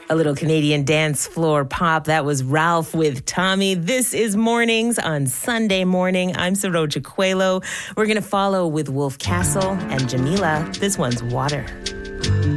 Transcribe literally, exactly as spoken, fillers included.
A little Canadian dance floor pop. That was Ralph with Tommy. This is Mornings on Sunday morning. I'm Saroja Coelho. We're going to follow with Wolf Castle and Jamila. This one's Water.